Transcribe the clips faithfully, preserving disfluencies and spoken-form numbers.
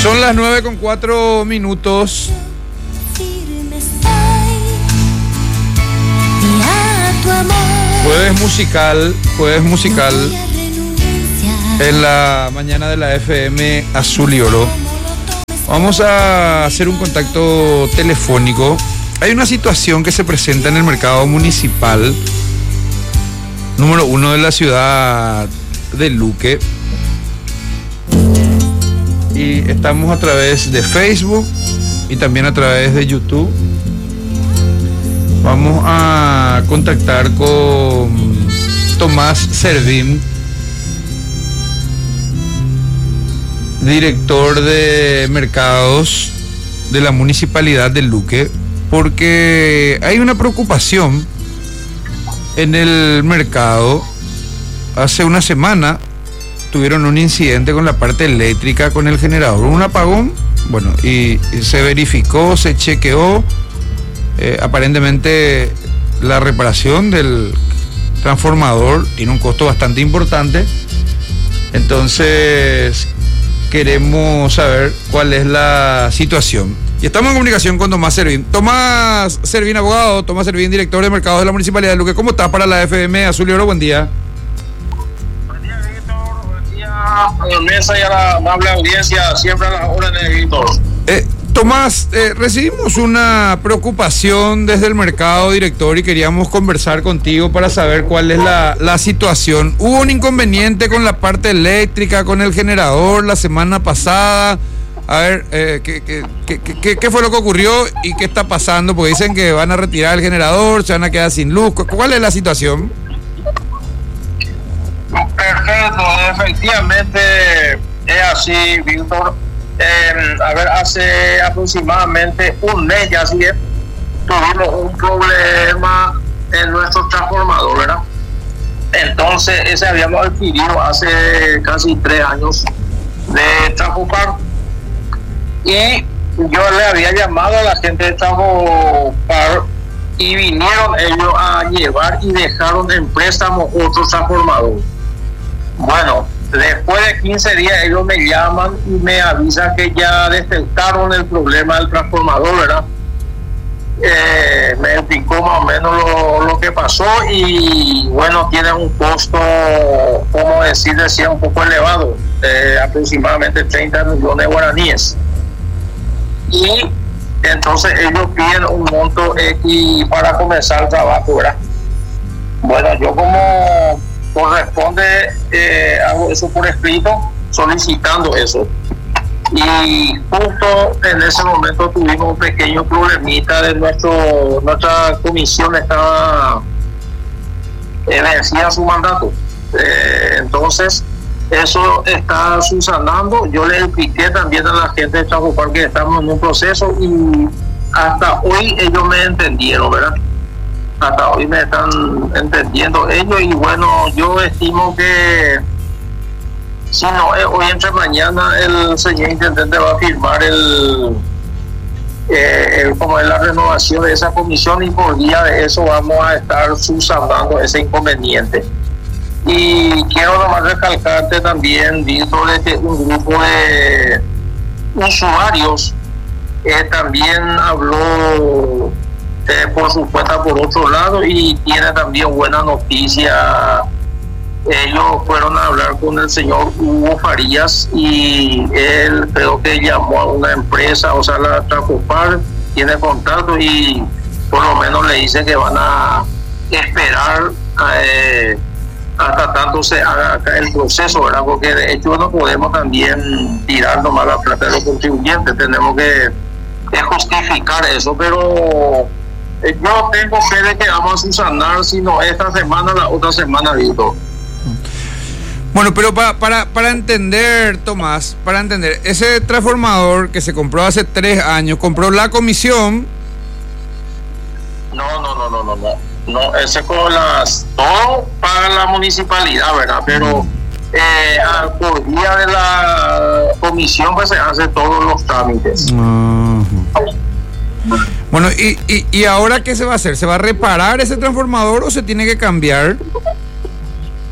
Son las nueve con cuatro minutos. Jueves musical, jueves musical en la mañana de la F M Azul y Oro. Vamos a hacer un contacto telefónico. Hay una situación que se presenta en el mercado municipal número uno de la ciudad de Luque. Y estamos a través de Facebook y también a través de YouTube. Vamos a contactar con Tomás Servín, director de mercados de la municipalidad de Luque, porque hay una preocupación en el mercado. Hace una semana tuvieron un incidente con la parte eléctrica, con el generador, un apagón, bueno, y, y se verificó, se chequeó, eh, aparentemente la reparación del transformador tiene un costo bastante importante. Entonces queremos saber cuál es la situación. Y estamos en comunicación con Tomás Servín. Tomás Servín, abogado. Tomás Servín, director de mercados de la Municipalidad de Luque. ¿Cómo estás para la F M Azul y Oro? Buen día. Buen día, Víctor. Buen día a la mesa y a la amable audiencia. Siempre a las órdenes, Víctor. Eh, Tomás, eh, recibimos una preocupación desde el mercado, director, y queríamos conversar contigo para saber cuál es la, la situación. Hubo un inconveniente con la parte eléctrica, con el generador la semana pasada. A ver, eh, ¿qué, qué, qué, qué, ¿qué fue lo que ocurrió y qué está pasando? Porque dicen que van a retirar el generador, se van a quedar sin luz. ¿Cuál es la situación? Perfecto, efectivamente es así, Víctor. Eh, a ver, hace aproximadamente un mes ya así es, tuvimos un problema en nuestro transformador, ¿verdad? Entonces, ese habíamos adquirido hace casi tres años de Trafopar. Y yo le había llamado a la gente de Trafopar y vinieron ellos a llevar y dejaron en préstamo otro transformador. Bueno, después de quince días ellos me llaman y me avisan que ya detectaron el problema del transformador, ¿verdad? Eh, me explicó más o menos lo, lo que pasó y bueno, tiene un costo, como decir, decía, un poco elevado, eh, aproximadamente treinta millones de guaraníes. Y entonces ellos piden un monto X para comenzar el trabajo, ¿verdad? Bueno, yo como corresponde, eh, hago eso por escrito, solicitando eso. Y justo en ese momento tuvimos un pequeño problemita de nuestro, nuestra comisión estaba eh, vencía su mandato. Eh, entonces, eso está subsanando. Yo le expliqué también a la gente de Trafopar que estamos en un proceso y hasta hoy ellos me entendieron, ¿verdad? Hasta hoy me están entendiendo ellos y bueno, yo estimo que si no es hoy entre mañana el señor intendente va a firmar el, eh, el como es la renovación de esa comisión y por día de eso vamos a estar subsanando ese inconveniente. Y quiero nomás recalcarte también, Víctor, de que un grupo de usuarios eh, también habló eh, por su cuenta por otro lado y tiene también buena noticia. Ellos fueron a hablar con el señor Hugo Farías y él creo que llamó a una empresa, o sea, la Trafopar tiene contacto y por lo menos le dice que van a esperar eh, hasta tanto se haga acá el proceso, ¿verdad? Porque de hecho no podemos también tirar nomás la plata de los contribuyentes, tenemos que, que justificar eso, pero eh, yo tengo fe de que vamos a subsanar, si no esta semana, la otra semana, Víctor. Bueno, pero para, para, para entender, Tomás, para entender, ese transformador que se compró hace tres años, ¿compró la comisión? No, no, no, no, no, no. No, ese con las todo para la municipalidad, ¿verdad? Pero eh, por día de la comisión pues se hacen todos los trámites. Uh-huh. Bueno, y, y, ¿y ahora qué se va a hacer? ¿Se va a reparar ese transformador o se tiene que cambiar?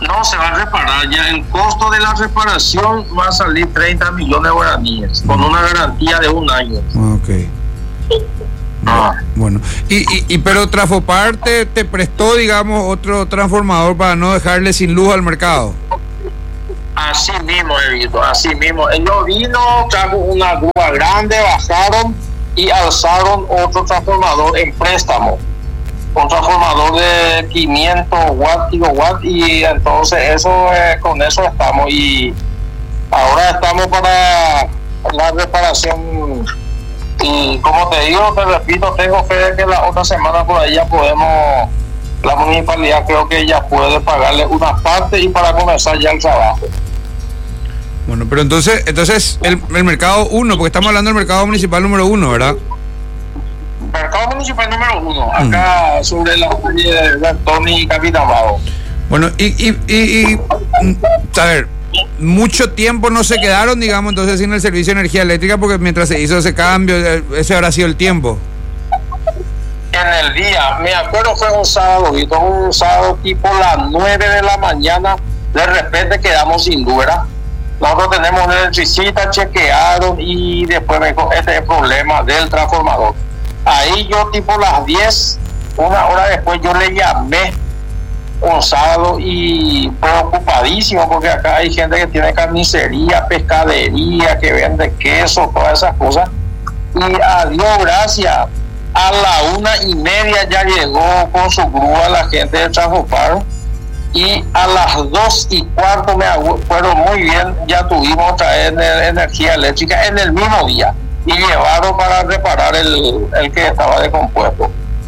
no se va a reparar. Ya el costo de la reparación va a salir treinta millones de guaraníes, con una garantía de un año. Ok. Ah. Bueno, y, y, y pero Trafopar te, te prestó, digamos, otro transformador para no dejarle sin luz al mercado. Así mismo, Evito, así mismo. Ellos vino, trajo una grúa grande, bajaron y alzaron otro transformador en préstamo. Un transformador de quinientos watts, kilowatts, y entonces eso eh, con eso estamos. Y ahora estamos para la reparación. Y como te digo, te repito, tengo fe de que la otra semana por ahí ya podemos, la municipalidad creo que ya puede pagarle una parte y para comenzar ya el trabajo. Bueno, pero entonces, entonces el, el mercado uno, porque estamos hablando del mercado municipal número uno, ¿verdad? Mercado municipal número uno, acá mm. sobre la calle de Antoni y Capitán Vago. Bueno, y, y, y, y a ver, mucho tiempo no se quedaron, digamos, entonces sin el servicio de energía eléctrica, porque mientras se hizo ese cambio, ese habrá sido el tiempo. En el día, me acuerdo fue un sábado, y todo un sábado tipo las nueve de la mañana, de repente quedamos sin luz, ¿verdad? Nosotros tenemos una electricista, chequearon y después me dijo, este es el problema del transformador. Ahí yo tipo las diez, una hora después yo le llamé un sábado y preocupadísimo porque acá hay gente que tiene carnicería, pescadería, que vende queso, todas esas cosas. Y a Dios gracias, a la una y media ya llegó con su grúa la gente de Trafopar y a las dos y cuarto, me acuerdo muy bien, ya tuvimos otra vez energía eléctrica en el mismo día y llevaron para reparar el, el que estaba descompuesto.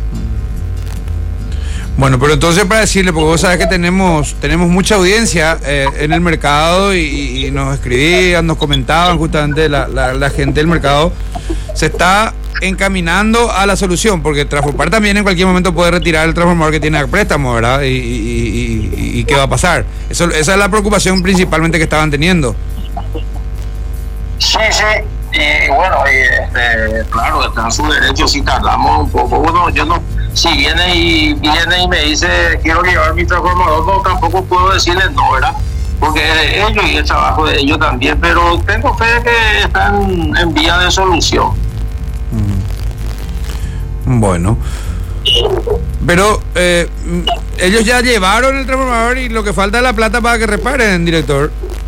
Bueno, pero entonces para decirle, porque vos sabés que tenemos tenemos mucha audiencia eh, en el mercado y, y nos escribían, nos comentaban justamente la, la, la gente del mercado, se está encaminando a la solución, porque Trafopar también en cualquier momento puede retirar el transformador que tiene a préstamo, ¿verdad? Y, y, y, y ¿qué va a pasar? Eso, esa es la preocupación principalmente que estaban teniendo. Sí, sí. Y bueno, y este, claro, está en su derecho si tardamos un poco. Bueno, yo no, si viene y viene y me dice quiero llevar mi transformador, no, tampoco puedo decirle no, ¿verdad? Porque es de ellos y el trabajo de ellos también, pero tengo fe de que están en vía de solución. Bueno, pero eh, ellos ya llevaron el transformador y lo que falta es la plata para que reparen, director.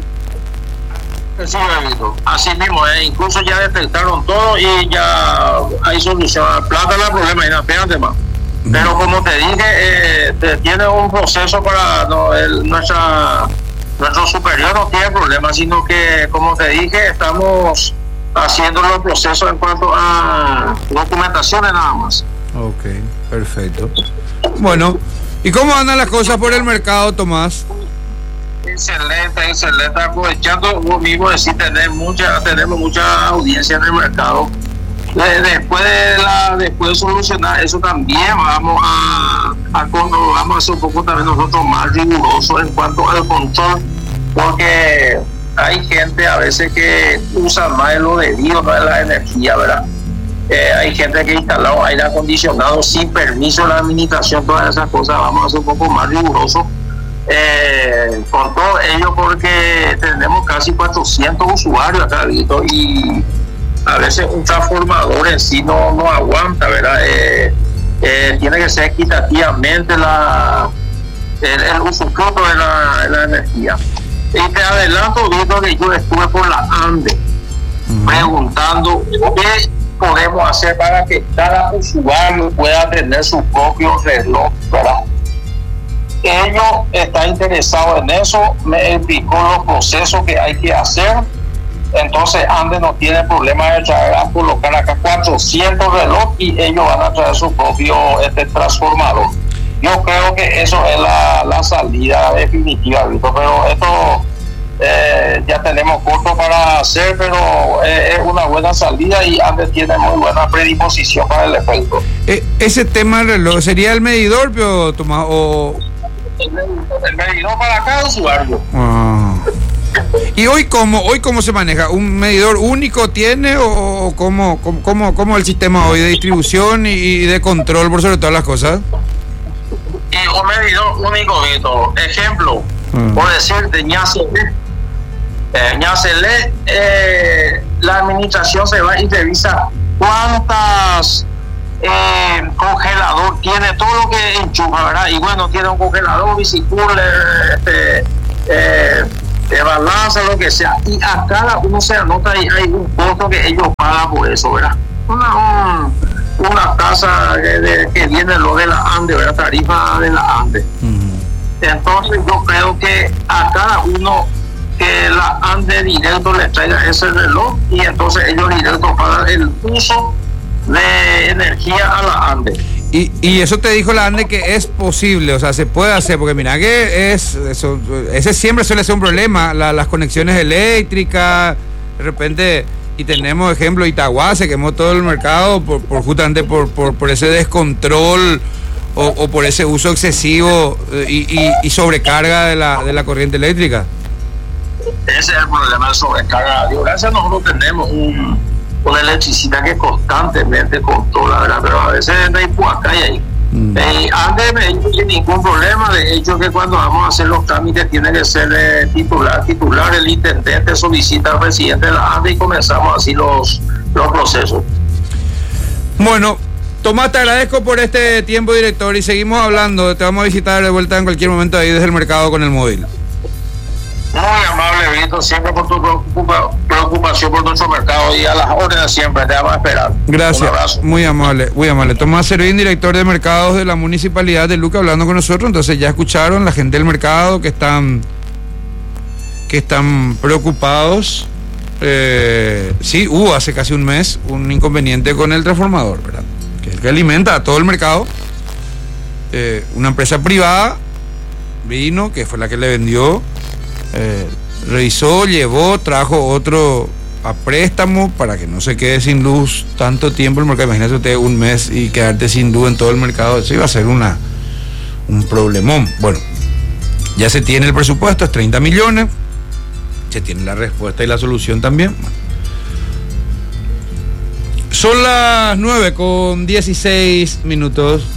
Sí, así mismo, eh. Incluso ya detectaron todo y ya hay solución. La plata no es problema, y no, espérate más. Pero como te dije, eh, te tiene un proceso para no, el, nuestra nuestro superior no tiene problema, sino que como te dije, estamos haciendo los procesos en cuanto a documentaciones nada más. Ok, perfecto. Bueno, ¿y cómo andan las cosas por el mercado, Tomás? Excelente, excelente. Aprovechando vos mismo decir, tener mucha, tenemos mucha audiencia en el mercado. Después de la, después de solucionar eso también vamos a, a vamos a ser un poco también nosotros más rigurosos en cuanto al control, porque hay gente a veces que usa más de lo debido, no de la energía, ¿verdad? Eh, hay gente que ha instalado aire acondicionado sin permiso de la administración, todas esas cosas. Vamos a ser un poco más rigurosos eh, con todo ello, porque tenemos casi cuatrocientos usuarios acá, ¿visto? Y a veces un transformador en sí no, no aguanta, ¿verdad? Eh, eh, tiene que ser equitativamente la, el, el usufructo de la, de la energía. Y te adelanto, viendo que yo estuve por la ANDE uh-huh. preguntando qué podemos hacer para que cada usuario pueda tener su propio reloj, ¿verdad? Ellos están interesados en eso, me explicó los procesos que hay que hacer. Entonces ANDE no tiene problema de traer a colocar acá cuatrocientos relojes y ellos van a traer su propio este transformador. Yo creo que eso es la, la salida definitiva, ¿visto? Pero esto eh, ya tenemos corto para hacer, pero eh, es una buena salida y ANDE tiene muy buena predisposición para el efecto. Eh, ese tema del reloj, ¿sería el medidor, pero Tomás, o...? El, el medidor para cada usuario. Ah. ¿Y hoy cómo, hoy cómo se maneja? ¿Un medidor único tiene o cómo, cómo, cómo, cómo el sistema hoy de distribución y de control por sobre todas las cosas? Y un medidor único, Vito. Ejemplo, Mm. Por decirte, Ñacelé, eh, Ñacelé, eh, la administración se va y revisa cuántas eh, congelador tiene, todo lo que enchufa, ¿verdad? Y bueno, tiene un congelador, bicicooler, este, eh, de balanza, lo que sea, y a cada uno se anota y hay un costo que ellos pagan por eso, ¿verdad? Una, un, una tasa de, de, que viene lo de la ANDE, ¿verdad? Tarifa de la ANDE. Uh-huh. Entonces yo creo que a cada uno que la ANDE directo le traiga ese reloj y entonces ellos directo pagan el uso de energía a la ANDE. Y, y eso te dijo la ANDE que es posible, o sea, se puede hacer, porque mira que es eso, ese siempre suele ser un problema, la, las conexiones eléctricas, de repente, y tenemos ejemplo, Itaguá se quemó todo el mercado por, por justamente por, por, por ese descontrol o, o por ese uso excesivo y, y, y sobrecarga de la, de la corriente eléctrica. Ese es el problema de sobrecarga. Digo, gracias a nosotros tenemos un una electricidad que constantemente controla, ¿verdad? Pero a veces no hay puaca y ahí. Mm. Eh, antes no hay ningún problema, de hecho que cuando vamos a hacer los trámites tiene que ser eh, titular, titular, el intendente solicita al presidente de la ANDE y comenzamos así los, los procesos. Bueno, Tomás, te agradezco por este tiempo, director, y seguimos hablando, te vamos a visitar de vuelta en cualquier momento ahí desde el mercado con el móvil. Muy amable, Víctor, siempre por tu preocupa, preocupación por nuestro mercado y a las órdenes siempre, te vamos a esperar. Gracias, muy amable, muy amable. Tomás Servín, director de mercados de la Municipalidad de Luque, hablando con nosotros. Entonces ya escucharon la gente del mercado que están que están preocupados. Eh, sí, hubo hace casi un mes un inconveniente con el transformador, ¿verdad? Que es el que alimenta a todo el mercado. Eh, una empresa privada vino, que fue la que le vendió. Eh, revisó, llevó, trajo otro a préstamo para que no se quede sin luz tanto tiempo el mercado. Imagínate usted un mes y quedarte sin luz en todo el mercado, eso iba a ser una un problemón. Bueno, ya se tiene el presupuesto, es treinta millones, se tiene la respuesta y la solución también. Bueno. Son las nueve con dieciséis minutos.